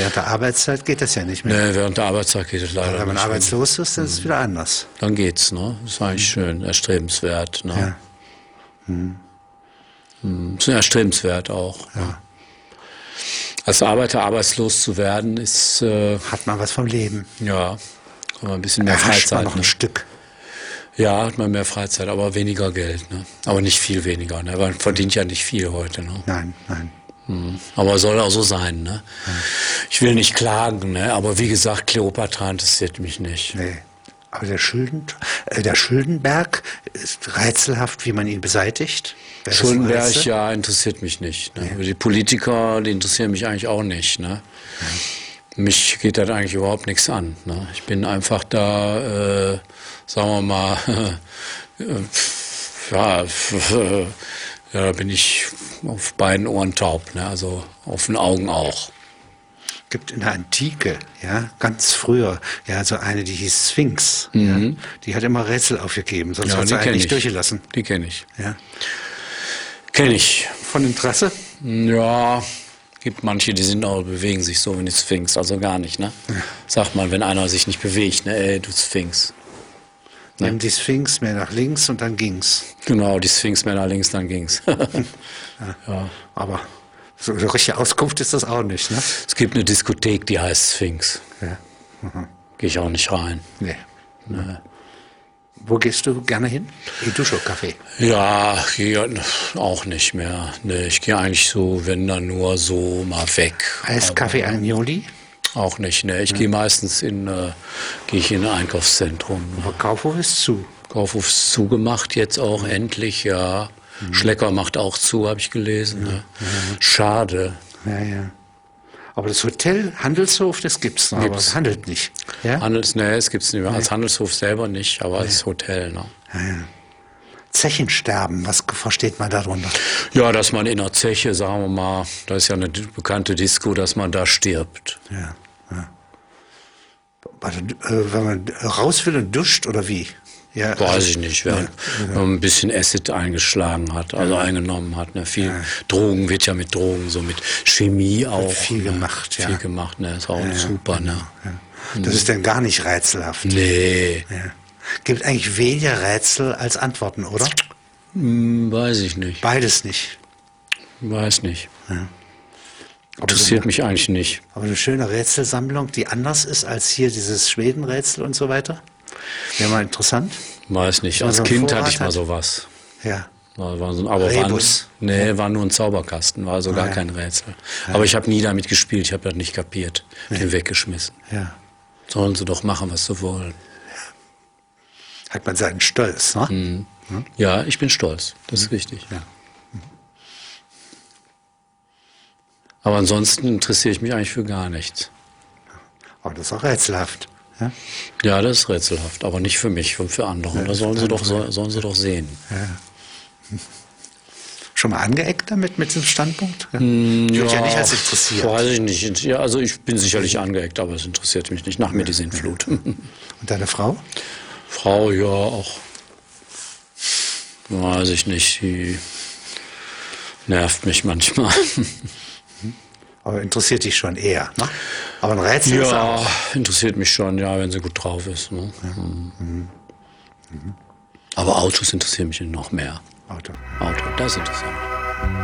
während der Arbeitszeit geht das ja nicht mehr. Nee, während der Arbeitszeit geht es leider nicht. Wenn man arbeitslos ist, dann ist es wieder anders. Dann geht's, ne? Das ist eigentlich schön, erstrebenswert, ne? Ja. Ist erstrebenswert auch. Ja. Ja. Als Arbeiter arbeitslos zu werden, ist... Hat man was vom Leben. Ja, kann man ein bisschen mehr Erhascht Freizeit. man noch ein Stück. Ja, hat man mehr Freizeit, aber weniger Geld, ne? Aber nicht viel weniger, ne? Man verdient ja nicht viel heute, ne? Nein, nein. Aber soll auch so sein, ne? Ich will nicht klagen, ne? Aber wie gesagt, Kleopatra interessiert mich nicht. Nee. Aber der Schuldenberg ist rätselhaft, wie man ihn beseitigt. Schuldenberg, ja, interessiert mich nicht. Ne? Nee. Die Politiker, die interessieren mich eigentlich auch nicht, ne? Mich geht das eigentlich überhaupt nichts an, ne? Ich bin einfach da, sagen wir mal, da bin ich auf beiden Ohren taub, ne? Also auf den Augen auch. Gibt in der Antike, ja, ganz früher, ja, so eine, die hieß Sphinx. Ja, die hat immer Rätsel aufgegeben, sonst hat sie eigentlich nicht durchgelassen. Die kenne ich. Ja. Kenne ich. Von Interesse? Ja, gibt manche, die sind auch, bewegen sich so wie die Sphinx, also gar nicht, ne? Ja. Sagt man, wenn einer sich nicht bewegt, ne, ey, du Sphinx. Ne? Die Sphinx mehr nach links und dann ging's. Genau, die Sphinx mehr nach links, dann ging's. Ja. Aber so eine richtige Auskunft ist das auch nicht, ne? Es gibt eine Diskothek, die heißt Sphinx. Ja. Gehe ich auch nicht rein. Nee. Wo gehst du gerne hin? Dusche-Café? Ja, gehe auch nicht mehr. Nee, ich gehe eigentlich so, wenn dann nur so mal weg. Eiskaffee Agnoli? Auch nicht, ne. Ich gehe meistens in ein Einkaufszentrum. Aber Kaufhof ist zu. Kaufhof ist zugemacht jetzt auch endlich, ja. Schlecker macht auch zu, habe ich gelesen. Ne? Schade. Ja, ja. Aber das Hotel, Handelshof, das gibt's noch, aber es handelt nicht. Ja? Es gibt's nicht mehr. Als Handelshof selber nicht, aber als Hotel. Ne? Ja, ja. Zechensterben, was versteht man darunter? Ja, dass man in einer Zeche, sagen wir mal, das ist ja eine bekannte Disco, dass man da stirbt. Ja, ja. Wenn man raus will und duscht, oder wie? Ja, weiß ich nicht, wenn man ein bisschen Acid eingeschlagen hat, also eingenommen hat. Ne? Viel Drogen wird ja mit Drogen, so mit Chemie auch. Viel gemacht, ja. Viel gemacht, ne? Ist auch super, ne? Ja. Das ist dann gar nicht rätselhaft. Nee. Ja. Gibt eigentlich weniger Rätsel als Antworten, oder? Weiß ich nicht. Beides nicht. Weiß nicht. Ja. Interessiert mich eigentlich nicht. Aber eine schöne Rätselsammlung, die anders ist als hier dieses Schwedenrätsel und so weiter. Wäre mal interessant. Weiß nicht. Als Kind hatte ich mal sowas. Ja. War so, aber Rebus. War nur ein Zauberkasten, war also gar kein Rätsel. Ja. Aber ich habe nie damit gespielt, ich habe das nicht kapiert. Den weggeschmissen. Ja. Sollen sie doch machen, was sie wollen. Hat man seinen Stolz, ne? Ja, ich bin stolz. Das ist richtig. Ja. Aber ansonsten interessiere ich mich eigentlich für gar nichts. Aber das ist auch rätselhaft. Ja, ja, das ist rätselhaft, aber nicht für mich, für andere. Da sollen sie doch sehen. Ja. Schon mal angeeckt damit, mit diesem Standpunkt? Ja. Wird ja nicht als interessiert. Weiß ich nicht. Ja, also ich bin sicherlich angeeckt, aber es interessiert mich nicht. Nach mir die Sintflut. Und deine Frau? Frau, ja, auch. Weiß ich nicht. Die nervt mich manchmal. Aber interessiert dich schon eher, ne? Aber ein Rätsel ist auch. Ja, interessiert mich schon, ja, wenn sie gut drauf ist. Ne? Aber Autos interessieren mich noch mehr. Auto, das interessiert mich.